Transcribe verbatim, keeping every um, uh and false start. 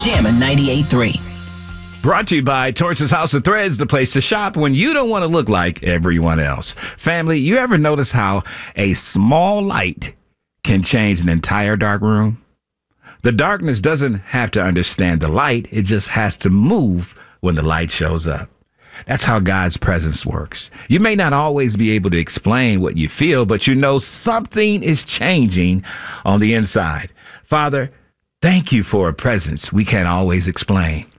Jammin' ninety-eight point three. Brought to you by Torch's House of Threads, the place to shop when you don't want to look like everyone else. Family, you ever notice how a small light can change an entire dark room? The darkness doesn't have to understand the light. It just has to move when the light shows up. That's how God's presence works. You may not always be able to explain what you feel, but you know something is changing on the inside. Father, thank you for a presence we can't always explain.